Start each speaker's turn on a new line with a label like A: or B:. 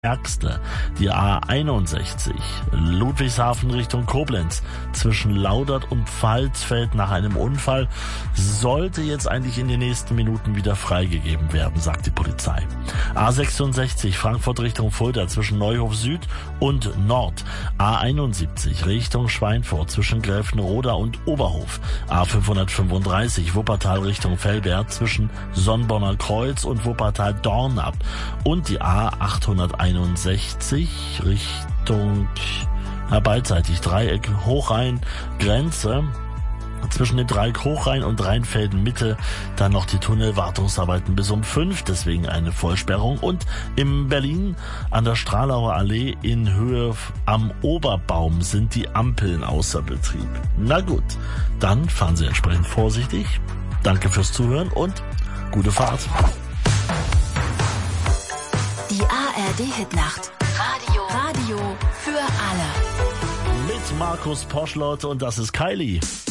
A: Ärgste. Die A61 Ludwigshafen Richtung Koblenz zwischen Laudert und Pfalzfeld nach einem Unfall sollte jetzt eigentlich in den nächsten Minuten wieder freigegeben werden, sagt die Polizei. A66 Frankfurt Richtung Fulda zwischen Neuhof Süd und Nord. A71 Richtung Schweinfurt zwischen Gräfenroda und Oberhof. A535 Wuppertal Richtung Velbert zwischen Sonnborner Kreuz und Wuppertal-Dornab. Und die A861 Richtung beidseitig Dreieck Hochrhein Grenze zwischen dem Dreieck Hochrhein und Rheinfelden Mitte, dann noch die Tunnelwartungsarbeiten bis um 5, deswegen eine Vollsperrung. Und in Berlin an der Stralauer Allee in Höhe am Oberbaum sind die Ampeln außer Betrieb. Na gut, dann fahren Sie entsprechend vorsichtig. Danke fürs Zuhören und gute Fahrt.
B: Die ARD-Hitnacht. Radio für alle.
A: Mit Markus Poschlott und das ist Kylie.